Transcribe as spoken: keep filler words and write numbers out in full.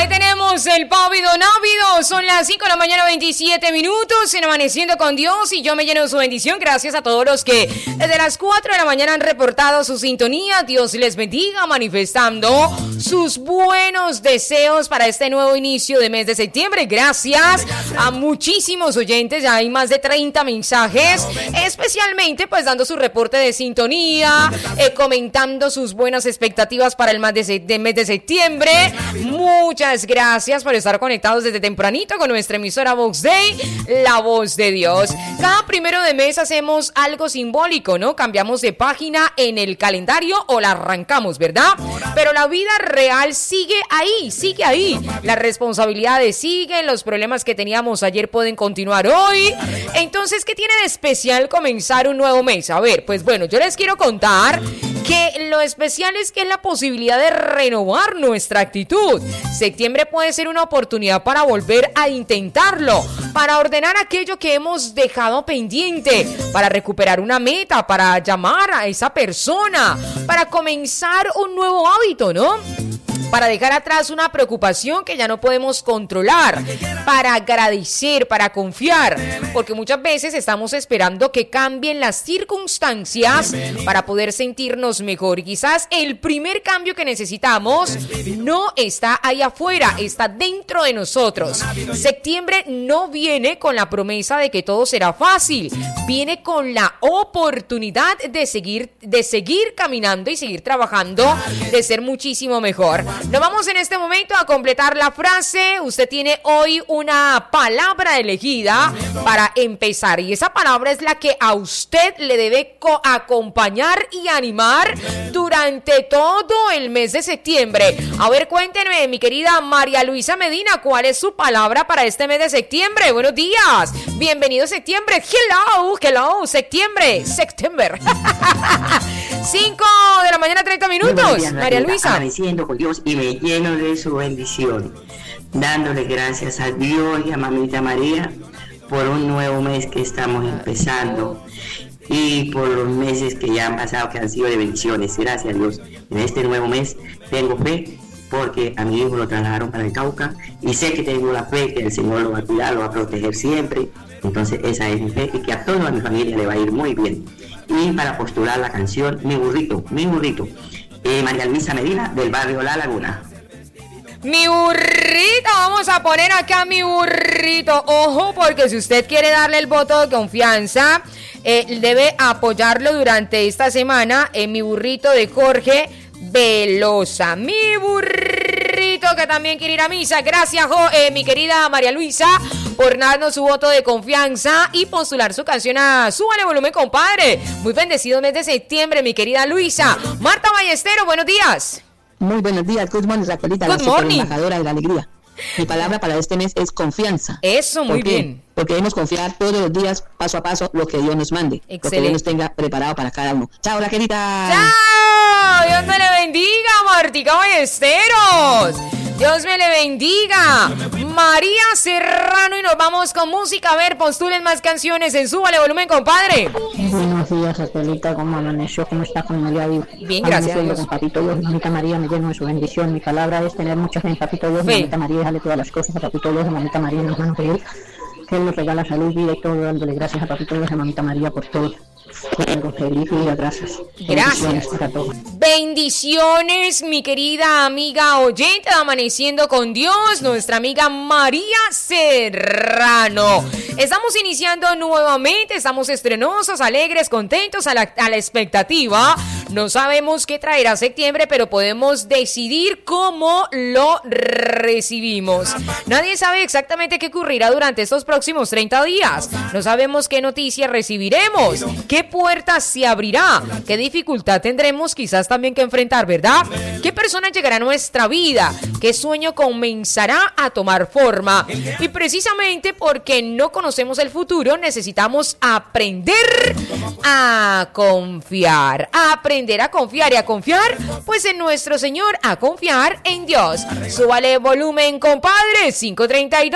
Ahí tenemos el Pávido Návido. Son las cinco de la mañana, veintisiete minutos. En Amaneciendo con Dios. Y yo me lleno de su bendición. Gracias a todos los que desde las cuatro de la mañana han reportado su sintonía. Dios les bendiga, manifestando sus buenos deseos para este nuevo inicio de mes de septiembre. Gracias a muchísimos oyentes. Ya hay más de treinta mensajes. Especialmente pues dando su reporte de sintonía. Eh, comentando sus buenas expectativas para el mes de, de mes de septiembre. Muchas gracias por estar conectados desde tempranito con nuestra emisora Vox Day, la voz de Dios. Cada primero de mes hacemos algo simbólico, ¿no? Cambiamos de página en el calendario o la arrancamos, ¿verdad? Pero la vida real sigue ahí, sigue ahí. Las responsabilidades siguen, los problemas que teníamos ayer pueden continuar hoy. Entonces, ¿qué tiene de especial comenzar un nuevo mes? A ver, pues bueno, yo les quiero contar que lo especial es que es la posibilidad de renovar nuestra actitud. Septiembre puede ser una oportunidad para volver a intentarlo, para ordenar aquello que hemos dejado pendiente, para recuperar una meta, para llamar a esa persona, para comenzar un nuevo hábito, ¿no? Para dejar atrás una preocupación que ya no podemos controlar, para agradecer, para confiar, porque muchas veces estamos esperando que cambien las circunstancias para poder sentirnos mejor. Y quizás el primer cambio que necesitamos no está ahí afuera, está dentro de nosotros. Septiembre no viene con la promesa de que todo será fácil, viene con la oportunidad de seguir, de seguir caminando y seguir trabajando, de ser muchísimo mejor. Nos vamos en este momento a completar la frase. Usted tiene hoy una palabra elegida para empezar y esa palabra es la que a usted le debe co- acompañar y animar durante todo el mes de septiembre. A ver, cuéntenme, mi querida María Luisa Medina, ¿cuál es su palabra para este mes de septiembre? Buenos días, bienvenido septiembre. Hello, hello, septiembre, septiembre. cinco de la mañana, treinta minutos. Días, María Luisa. Amaneciendo con Dios y me lleno de su bendición, dándole gracias a Dios y a Mamita María por un nuevo mes que estamos empezando y por los meses que ya han pasado que han sido de bendiciones. Gracias a Dios. En este nuevo mes tengo fe porque a mi hijo lo trasladaron para el Cauca y sé que tengo la fe que el Señor lo va a cuidar, lo va a proteger siempre. Entonces esa es mi fe y que a toda mi familia le va a ir muy bien. Y para postular la canción Mi Burrito, Mi Burrito, eh, María Luisa Medina del barrio La Laguna. Mi burrito, vamos a poner acá mi burrito. Ojo, porque si usted quiere darle el voto de confianza, eh, debe apoyarlo durante esta semana en Mi Burrito de Jorge Velosa. Mi burrito que también quiere ir a misa. Gracias, jo, eh, mi querida María Luisa, por darnos su voto de confianza y postular su canción a Súbale Volumen, compadre. Muy bendecido mes de septiembre, mi querida Luisa. Marta Ballestero, buenos días. Muy buenos días, good morning, Raquelita, la embajadora de la alegría. Mi palabra para este mes es confianza. Eso, muy ¿Por qué? bien. Porque debemos confiar todos los días, paso a paso, lo que Dios nos mande. Excelente. Lo que Dios nos tenga preparado para cada uno. Chao, Raquelita. ¡Chao! Dios me le bendiga, Martica Ballesteros. Dios me le bendiga. María Serrano y nos vamos con música. A ver, postulen más canciones en Súbale Volumen, compadre. Buenos días, Raquelita, ¿cómo amaneció? ¿Cómo está con María Dios? Bien, gracias a Dios. Con Papito Dios, Mamita María, me lleno de su bendición. Mi palabra es tener mucha fe en Papito Dios, Fe. Mamita María, déjale todas las cosas a Papito Dios, a Mamita María, en las manos de Él. Que Él nos regala salud, vida y todo, dándole gracias a Papito Dios, a Mamita María por todo. Algo feliz y gracias. Gracias. Para todos. Bendiciones, mi querida amiga oyente de Amaneciendo con Dios, nuestra amiga María Serrano. Estamos iniciando nuevamente, estamos estrenosos, alegres, contentos, a la, a la expectativa. No sabemos qué traerá septiembre, pero podemos decidir cómo lo recibimos. Nadie sabe exactamente qué ocurrirá durante estos próximos treinta días. No sabemos qué noticias recibiremos, qué puertas se abrirá, qué dificultad tendremos quizás también que enfrentar, ¿verdad? ¿Qué persona llegará a nuestra vida? ¿Qué sueño comenzará a tomar forma? Y precisamente porque no conocemos el futuro, necesitamos aprender a confiar, a aprender a confiar y a confiar, pues en nuestro Señor, a confiar en Dios. Súbale volumen, compadre, cinco treinta y dos.